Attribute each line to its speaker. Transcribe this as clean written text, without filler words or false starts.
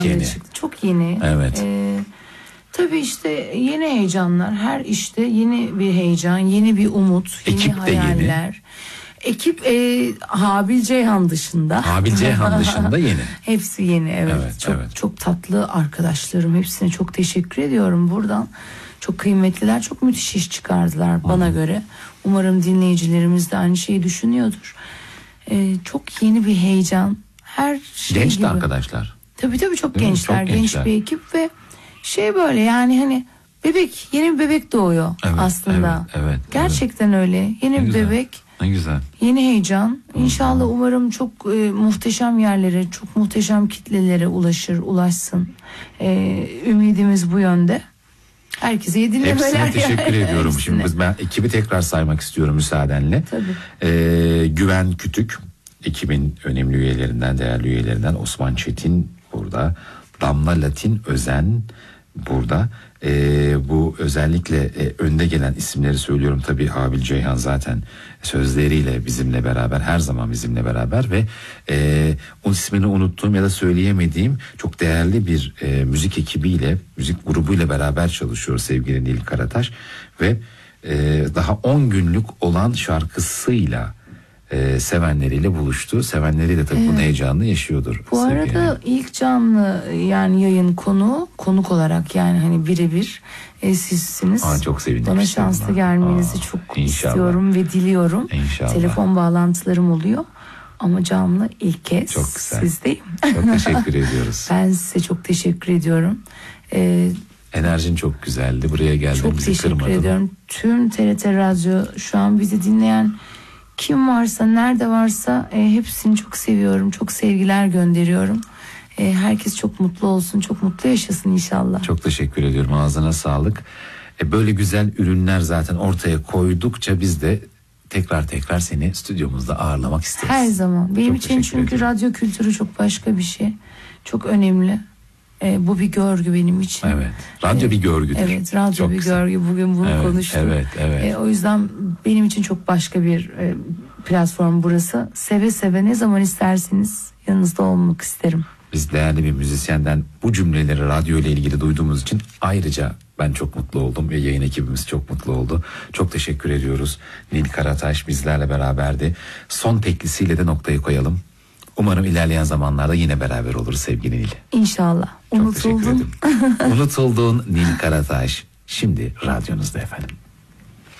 Speaker 1: Yeni.
Speaker 2: çıktı. Çok yeni.
Speaker 1: Evet.
Speaker 2: Tabii işte yeni heyecanlar. Her işte yeni bir heyecan, yeni bir umut, yeni
Speaker 1: Ekip de
Speaker 2: hayaller.
Speaker 1: yeni.
Speaker 2: Ekip Habil Ceyhan dışında.
Speaker 1: Habil Ceyhan dışında yeni.
Speaker 2: Hepsi yeni, evet. Çok tatlı arkadaşlarım. Hepsine çok teşekkür ediyorum buradan. Çok kıymetliler, çok müthiş iş çıkardılar bana göre. Umarım dinleyicilerimiz de aynı şeyi düşünüyordur. Çok yeni bir heyecan. Her şey
Speaker 1: Genç
Speaker 2: gibi.
Speaker 1: de arkadaşlar.
Speaker 2: Tabii çok
Speaker 1: Değil mi?
Speaker 2: gençler,
Speaker 1: Çok
Speaker 2: genç
Speaker 1: gençler.
Speaker 2: bir ekip ve böyle yani hani bebek, yeni bir bebek doğuyor aslında.
Speaker 1: Evet.
Speaker 2: Gerçekten öyle. Yeni bir
Speaker 1: güzel.
Speaker 2: bebek.
Speaker 1: Ne güzel.
Speaker 2: Yeni heyecan. İnşallah umarım çok muhteşem yerlere, çok muhteşem kitlelere ulaşsın. Ümidimiz bu yönde. Herkese iyi dinlemeler.
Speaker 1: Hepsine teşekkür ediyorum.
Speaker 2: Hepsine.
Speaker 1: Şimdi ben ekibi tekrar saymak istiyorum müsaadenle.
Speaker 2: Tabii.
Speaker 1: Güven Kütük, ekibin önemli üyelerinden, değerli üyelerinden. Osman Çetin burada. Damla Latin Özen burada. Bu özellikle önde gelen isimleri söylüyorum. Tabii Habil Ceyhan zaten sözleriyle bizimle beraber, her zaman bizimle beraber ve o ismini unuttuğum ya da söyleyemediğim çok değerli bir müzik ekibiyle, müzik grubuyla beraber çalışıyor sevgili Nil Karataş ve daha 10 günlük olan şarkısıyla sevenleriyle buluştu. Sevenleri de tabii bunun heyecanını yaşıyordur.
Speaker 2: Bu arada ilk canlı yani yayın konuk olarak yani hani birebir sizsiniz.
Speaker 1: Çok sevindim.
Speaker 2: Bana şanslı gelmenizi çok istiyorum ve diliyorum.
Speaker 1: İnşallah.
Speaker 2: Telefon bağlantılarım oluyor ama canlı ilk kez
Speaker 1: çok güzel.
Speaker 2: Sizdeyim.
Speaker 1: Çok teşekkür ediyoruz.
Speaker 2: Ben size çok teşekkür ediyorum.
Speaker 1: Enerjin çok güzeldi. Buraya geldin,
Speaker 2: çok
Speaker 1: bizi
Speaker 2: teşekkür
Speaker 1: kırmadın.
Speaker 2: ediyorum. Tüm TRT Radyo şu an bizi dinleyen kim varsa, nerede varsa hepsini çok seviyorum. Çok sevgiler gönderiyorum. Herkes çok mutlu olsun, çok mutlu yaşasın inşallah.
Speaker 1: Çok teşekkür ediyorum. Ağzına sağlık. Böyle güzel ürünler zaten ortaya koydukça biz de tekrar seni stüdyomuzda ağırlamak isteriz.
Speaker 2: Her zaman. Benim
Speaker 1: çok
Speaker 2: için çünkü
Speaker 1: ediyorum.
Speaker 2: radyo kültürü çok başka bir şey. Çok önemli. Bu bir görgü benim için.
Speaker 1: Evet. Radyo bir görgüdür.
Speaker 2: Evet, radyo
Speaker 1: çok
Speaker 2: bir
Speaker 1: güzel.
Speaker 2: görgü. Bugün bunu konuştuk.
Speaker 1: Evet.
Speaker 2: O yüzden benim için çok başka bir platform burası. Seve seve ne zaman isterseniz yanınızda olmak isterim.
Speaker 1: Biz değerli bir müzisyenden bu cümleleri radyo ile ilgili duyduğumuz için ayrıca ben çok mutlu oldum ve yayın ekibimiz çok mutlu oldu. Çok teşekkür ediyoruz. Nil Karataş bizlerle beraberdi. Son teklisiyle de noktayı koyalım. Umarım ilerleyen zamanlarda yine beraber oluruz sevgili Nil.
Speaker 2: İnşallah.
Speaker 1: Çok teşekkür ederim. Unutuldun Nil Karataş. Şimdi radyonuzda efendim.